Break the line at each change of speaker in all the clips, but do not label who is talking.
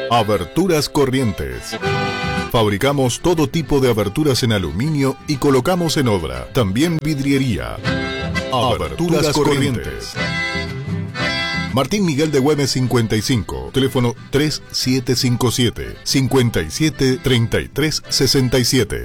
Aberturas Corrientes. Fabricamos todo tipo de aberturas en aluminio y colocamos en obra. También vidriería. Aberturas Corrientes. Martín Miguel de Güemes 55, teléfono 3757 57 33 67.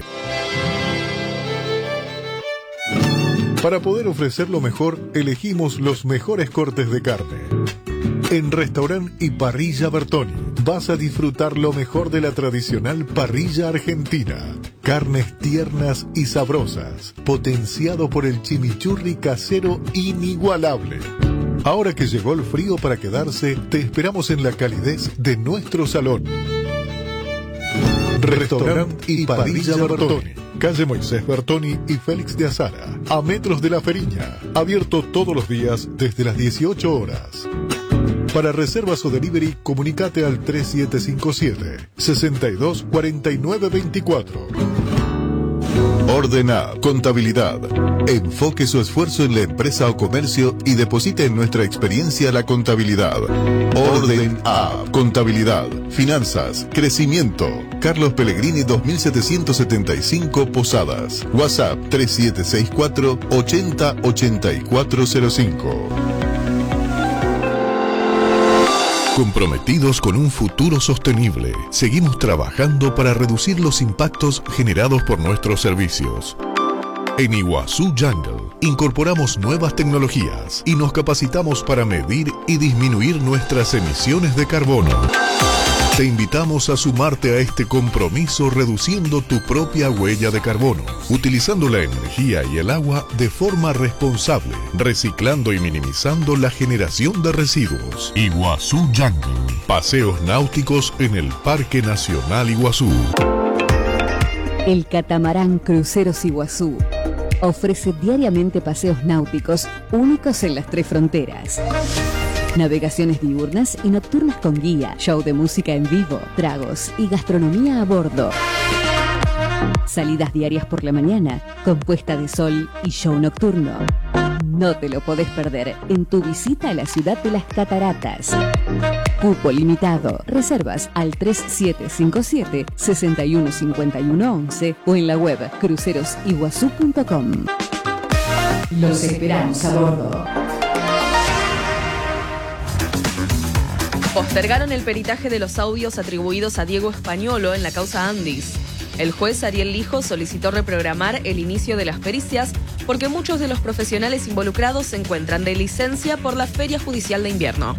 Para poder ofrecer lo mejor, elegimos los mejores cortes de carne. En Restaurant y Parrilla Bertoni vas a disfrutar lo mejor de la tradicional parrilla argentina. Carnes tiernas y sabrosas, potenciado por el chimichurri casero inigualable. Ahora que llegó el frío para quedarse, te esperamos en la calidez de nuestro salón. Restaurant y Parrilla Bertoni, calle Moisés Bertoni y Félix de Azara, a metros de La Feriña. Abierto todos los días desde las 18 horas. Para reservas o delivery, comunicate al 3757 62 49 24. Ordena Contabilidad. Enfoque su esfuerzo en la empresa o comercio y deposite en nuestra experiencia la contabilidad. Orden A. Contabilidad, finanzas, crecimiento. Carlos Pellegrini 2775 Posadas. WhatsApp 3764 80 8405. Comprometidos con un futuro sostenible, seguimos trabajando para reducir los impactos generados por nuestros servicios. En Iguazú Jungle incorporamos nuevas tecnologías y nos capacitamos para medir y disminuir nuestras emisiones de carbono. Te invitamos a sumarte a este compromiso reduciendo tu propia huella de carbono, utilizando la energía y el agua de forma responsable, reciclando y minimizando la generación de residuos. Iguazú Jungle, paseos náuticos en el Parque Nacional Iguazú.
El catamarán Cruceros Iguazú ofrece diariamente paseos náuticos únicos en las 3 fronteras. Navegaciones diurnas y nocturnas con guía, show de música en vivo, tragos y gastronomía a bordo. Salidas diarias por la mañana, con puesta de sol y show nocturno. No te lo podés perder en tu visita a la ciudad de las cataratas. Cupo limitado. Reservas al 3757 615111 o en la web crucerosiguazú.com. Los esperamos a bordo.
Postergaron el peritaje de los audios atribuidos a Diego Españolo en la causa Andis. El juez Ariel Lijo solicitó reprogramar el inicio de las pericias porque muchos de los profesionales involucrados se encuentran de licencia por la Feria Judicial de Invierno.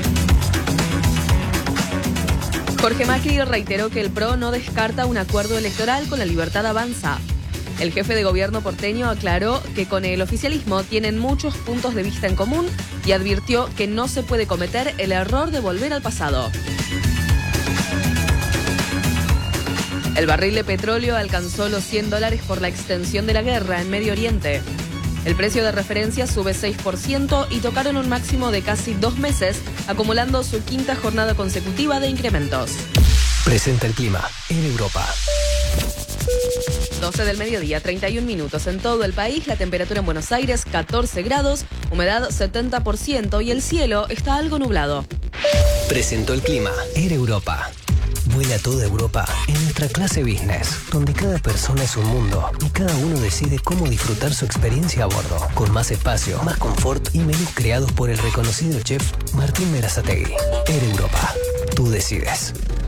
Jorge Macri reiteró que el PRO no descarta un acuerdo electoral con la Libertad Avanza. El jefe de gobierno porteño aclaró que con el oficialismo tienen muchos puntos de vista en común y advirtió que no se puede cometer el error de volver al pasado. El barril de petróleo alcanzó los $100 por la extensión de la guerra en Medio Oriente. El precio de referencia sube 6% y tocaron un máximo de casi 2 meses, acumulando su 5ª jornada consecutiva de incrementos.
Presenta el clima en Europa.
12 del mediodía, 31 minutos. En todo el país, la temperatura en Buenos Aires, 14 grados, humedad 70% y el cielo está algo nublado.
Presentó el clima en Europa. Vuela a toda Europa en nuestra clase business, donde cada persona es un mundo y cada uno decide cómo disfrutar su experiencia a bordo, con más espacio, más confort y menús creados por el reconocido chef Martín Berazategui. Air Europa, tú decides.